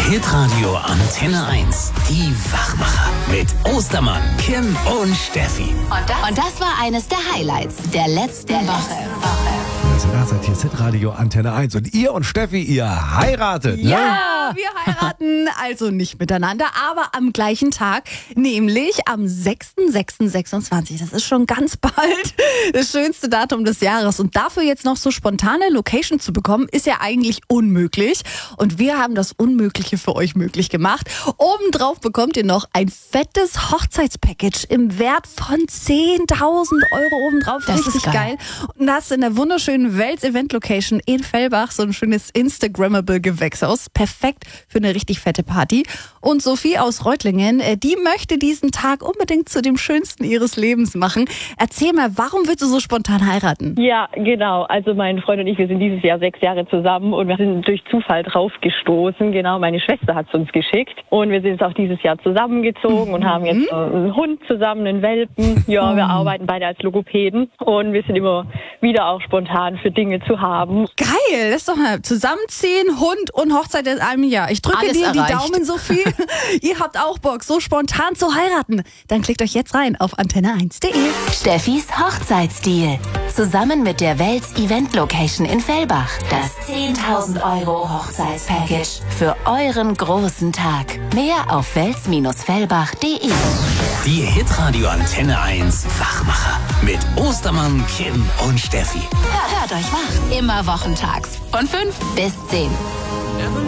Hitradio Antenne 1. Die Wachmacher mit Ostermann, Kim und Steffi. Und das war eines der Highlights der letzten Woche. Seid hier ist Hitradio Antenne 1 und ihr und Steffi, ihr heiratet, ne? Ja, wir heiraten also nicht miteinander, aber am gleichen Tag, nämlich am 6.6.26. Das ist schon ganz bald das schönste Datum des Jahres. Und dafür jetzt noch so spontane Location zu bekommen, ist ja eigentlich unmöglich. Und wir haben das Unmögliche für euch möglich gemacht. Obendrauf bekommt ihr noch ein fettes Hochzeitspackage im Wert von 10.000 Euro obendrauf. Das Richtig ist geil. Und das in der wunderschönen Welts Event Location in Fellbach, so ein schönes Instagrammable Gewächshaus. Perfekt für eine richtig fette Party. Und Sophie aus Reutlingen, die möchte diesen Tag unbedingt zu dem schönsten ihres Lebens machen. Erzähl mal, warum willst du so spontan heiraten? Ja, genau. Also mein Freund und ich, wir sind dieses Jahr 6 Jahre zusammen und wir sind durch Zufall drauf gestoßen. Genau, meine Schwester hat es uns geschickt. Und wir sind jetzt auch dieses Jahr zusammengezogen und haben jetzt einen Hund zusammen, einen Welpen. Ja, wir arbeiten beide als Logopäden und wir sind immer wieder auch spontan für Dinge zu haben. Geil, lass doch mal zusammenziehen, Hund und Hochzeit in einem Jahr. Ich drücke Alles dir die erreicht. Daumen, Sophie. Ihr habt auch Bock, so spontan zu heiraten. Dann klickt euch jetzt rein auf antenne1.de. Steffis Hochzeitsdeal. Zusammen mit der Welts Event Location in Fellbach. Das 10.000 Euro Hochzeitspackage für euren großen Tag. Mehr auf welts-fellbach.de. Die Hitradio Antenne 1 Wachmacher mit Ostermann, Kim und Steffi. Hört euch wach. Immer wochentags von 5 bis 10.